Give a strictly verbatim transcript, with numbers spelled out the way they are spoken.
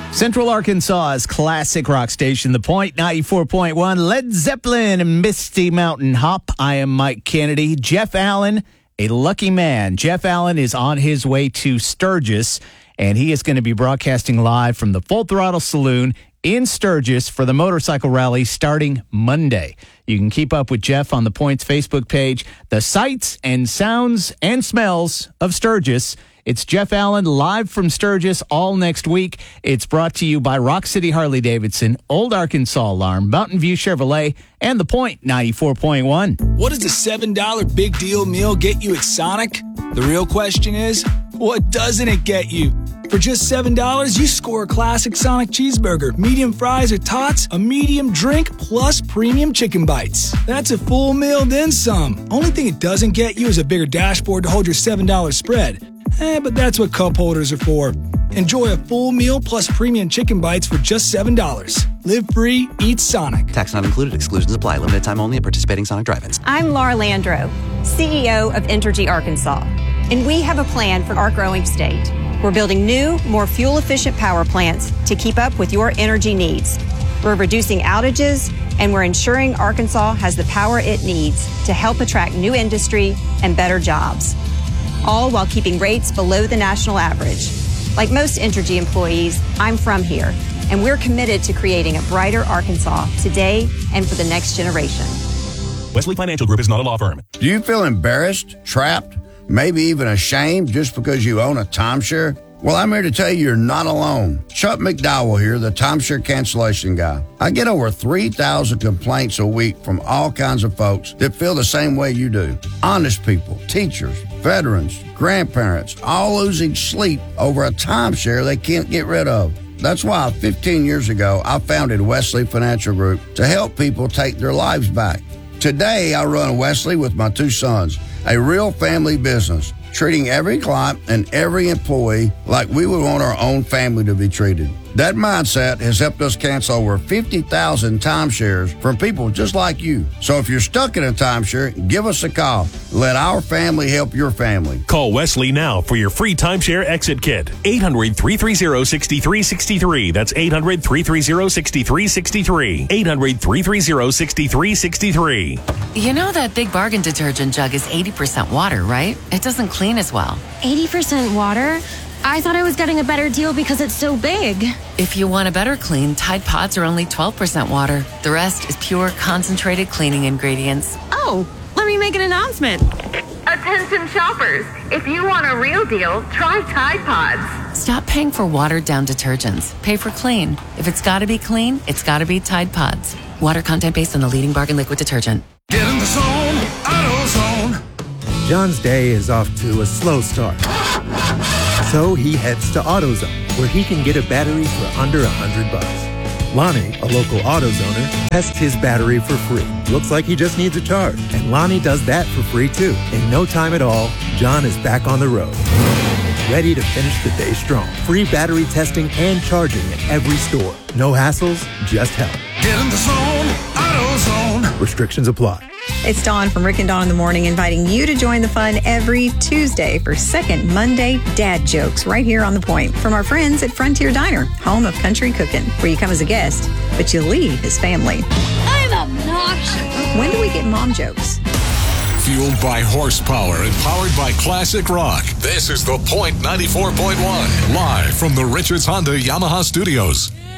Central Arkansas's classic rock station, The Point, ninety-four point one, Led Zeppelin and Misty Mountain Hop. I am Mike Kennedy. Jeff Allen, a lucky man. Jeff Allen is on his way to Sturgis, and he is going to be broadcasting live from the Full Throttle Saloon in Sturgis for the motorcycle rally starting Monday. You can keep up with Jeff on The Point's Facebook page, The Sights and Sounds and Smells of Sturgis. It's Jeff Allen live from Sturgis all next week. It's brought to you by Rock City Harley-Davidson, Old Arkansas Alarm, Mountain View Chevrolet, and The Point ninety-four point one. What does a seven dollar big deal meal get you at Sonic? The real question is, what doesn't it get you? For just seven dollars, you score a classic Sonic cheeseburger, medium fries or tots, a medium drink, plus premium chicken bites. That's a full meal, then some. Only thing it doesn't get you is a bigger dashboard to hold your seven dollar spread. Eh, but that's what cup holders are for. Enjoy a full meal plus premium chicken bites for just seven dollars. Live free, eat Sonic. Tax not included. Exclusions apply. Limited time only at participating Sonic drive-ins. I'm Laura Landro, C E O of Entergy Arkansas, and we have a plan for our growing state. We're building new, more fuel-efficient power plants to keep up with your energy needs. We're reducing outages, and we're ensuring Arkansas has the power it needs to help attract new industry and better jobs, all while keeping rates below the national average. Like most Entergy employees, I'm from here, and we're committed to creating a brighter Arkansas today and for the next generation. Wesley Financial Group is not a law firm. Do you feel embarrassed, trapped, maybe even ashamed just because you own a timeshare? Well, I'm here to tell you you're not alone. Chuck McDowell here, the timeshare cancellation guy. I get over three thousand complaints a week from all kinds of folks that feel the same way you do. Honest people, teachers, veterans, grandparents, all losing sleep over a timeshare they can't get rid of. That's why fifteen years ago, I founded Wesley Financial Group to help people take their lives back. Today, I run Wesley with my two sons, a real family business, treating every client and every employee like we would want our own family to be treated. That mindset has helped us cancel over fifty thousand timeshares from people just like you. So if you're stuck in a timeshare, give us a call. Let our family help your family. Call Wesley now for your free timeshare exit kit. eight hundred, three three zero, six three six three. That's eight hundred, three three zero, six three six three. eight hundred, three three zero, six three six three. You know that Big Bargain detergent jug is eighty percent water, right? It doesn't clean as well. eighty percent water? I thought I was getting a better deal because it's so big. If you want a better clean, Tide Pods are only twelve percent water. The rest is pure, concentrated cleaning ingredients. Oh, let me make an announcement. Attention shoppers, if you want a real deal, try Tide Pods. Stop paying for watered-down detergents. Pay for clean. If it's got to be clean, it's got to be Tide Pods. Water content based on the leading bargain liquid detergent. Get in the zone, AutoZone. John's day is off to a slow start. So he heads to AutoZone, where he can get a battery for under a hundred bucks. Lonnie, a local AutoZoner, tests his battery for free. Looks like he just needs a charge. And Lonnie does that for free too. In no time at all, John is back on the road, ready to finish the day strong. Free battery testing and charging at every store. No hassles, just help. Get in the zone, AutoZone. Restrictions apply. It's Dawn from Rick and Dawn in the Morning, inviting you to join the fun every Tuesday for Second Monday Dad Jokes right here on The Point from our friends at Frontier Diner, home of country cooking, where you come as a guest, but you leave as family. I'm obnoxious. When do we get mom jokes? Fueled by horsepower and powered by classic rock. This is The Point ninety-four point one, live from the Richards Honda Yamaha Studios.